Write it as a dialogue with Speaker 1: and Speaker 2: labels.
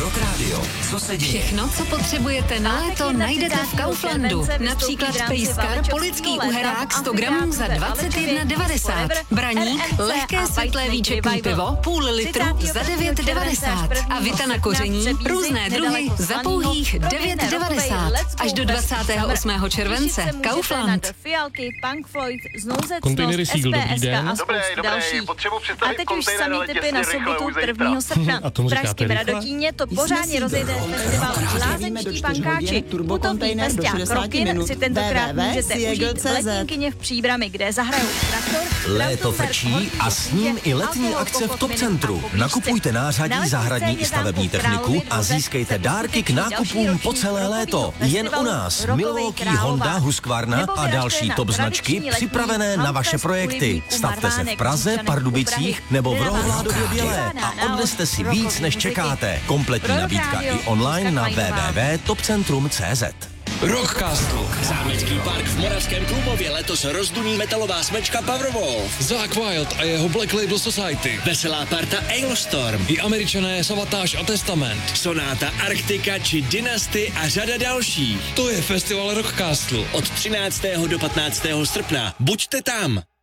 Speaker 1: Rock Radio. Co se děje?
Speaker 2: Všechno, co potřebujete na léto, najdete v Kauflandu. Například pejskar, polický uherák 100 gramů za 21,90. Braník, lehké světlé výčepní pivo, půl litru za 9,90. A vita na koření, různé druhy za pouhých 9,90. Až do 28. července. Kaufland.
Speaker 3: Kontejnery Siegel, dobrý den.
Speaker 4: Dobrý, potřebuji představit a teď už samý typy na sobotu 1. srpna. V pražském Radotíně to pořádně rozjede festival Lázeňští pankáči. Putovní festiák Rockin si tentokrát můžete užít v Letínkyně v Příbrami, kde zahrajou Traktor.
Speaker 1: Léto frčí a s ním i letní akce v Top Centru. Nakupujte nářadí, zahradní i stavební techniku a získejte dárky k nákupům po celé léto. Jen u nás Milwaukee, Honda, Husqvarna a další top značky připravené na vaše projekty. Stavte se v Praze, Pardubicích nebo v Rohovládově Bělé a odneste si víc, než čekáte. Kompletní nabídka i online na www.topcentrum.cz.
Speaker 5: Rockcastle. Zámecký park v Moravském Klumově letos rozduní metalová smečka Powerwolf.
Speaker 3: Zakk Wylde a jeho Black Label Society.
Speaker 5: Veselá parta Ailstorm.
Speaker 3: I Američané Savatage a Testament.
Speaker 5: Sonáta Arktika či Dynasty a řada dalších.
Speaker 3: To je festival Rockcastle.
Speaker 5: Od 13. do 15. srpna. Buďte tam.